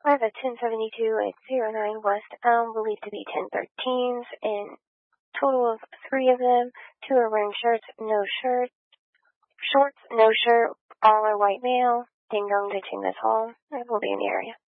I have a 1072 at 09 West Elm, believed to be 1013s, and total of 3 of them. 2 are wearing shorts, no shirt, all are white male. Ding dong ditching this hall. I will be in the area.